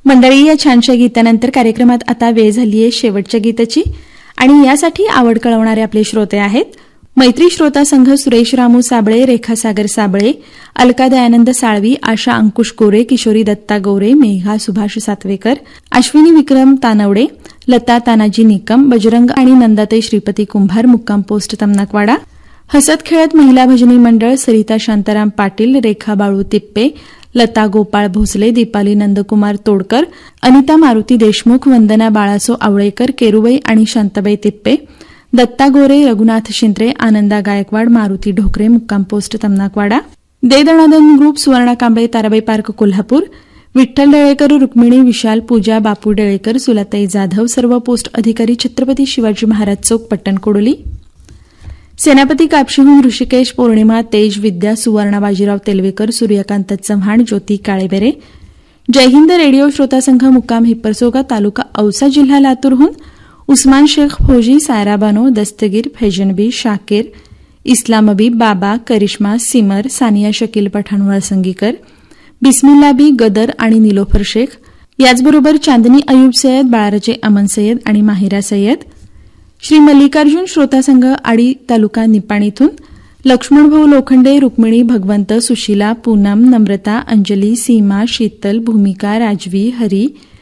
मंडळी, या छानशा गीतानंतर कार्यक्रमात आता वेळ झाली आहे शेवटच्या गीताची आणि यासाठी आवड कळवणारे आपले श्रोते आहेत मैत्री श्रोता संघ सुरेश रामू साबळे, रेखा सागर साबळे, अलका दयानंद साळवी, आशा अंकुश गोरे, किशोरी दत्ता गोरे, मेघा सुभाष सातवेकर, अश्विनी विक्रम तानवडे, लता तानाजी निकम, बजरंग आणि नंदाताई श्रीपती कुंभार, मुक्काम पोस्ट तमनाकवाडा, हसत खेळत महिला भजनी मंडळ, सरिता शांताराम पाटील, रेखा बाळू तिप्पे, लता गोपाळ भोसले, दीपाली नंदकुमार तोडकर, अनिता मारुती देशमुख, वंदना बाळासो आवळेकर, केरुबाई आणि शांताबाई तिप्पे, दत्ता गोरे, रघुनाथ शिंत्रे, आनंदा गायकवाड, मारुती ढोकरे, मुक्काम पोस्ट तमनाकवाडा, दे दणादन ग्रुप, सुवर्णा कांबळे, ताराबाई पार्क कोल्हापूर, विठ्ठल डेळेकर, रुक्मिणी विशाल, पूजा बापू डेळेकर, सुलाताई जाधव, सर्व पोस्ट अधिकारी, छत्रपती शिवाजी महाराज चौक, पट्टण कोडोली, सेनापती कापशीहून ऋषिकेश, पौर्णिमा, तेज, विद्या, सुवर्णा बाजीराव तेलवेकर, सूर्यकांत चव्हाण, ज्योती काळेबेरे, जय हिंद रेडिओ श्रोता संघ, मुक्काम हिप्परसोगा, तालुका औसा, जिल्हा लातूरहून उस्मान शेख फौजी, सायरा बानो, दस्तगीर, फैजनबी, शाकीर, इस्लामबी, बाबा, करिश्मा, सिमर, सानिया शकील पठाणवाळ संगीकर, बिस्मिल्ला बी, गदर आणि निलोफर शेख, याचबरोबर चांदनी अयूब सय्यद, बाळाराजे अमन सय्यद आणि माहिरा सय्यद, श्री मल्लिकार्जुन श्रोता संघ आडी, तालुका निपाणी इथून लक्ष्मणभाऊ लोखंडे, रुक्मिणी, भगवंत, सुशीला, पूनम, नम्रता, अंजली, सीमा, शीतल, भूमिका, राजवी, हरी,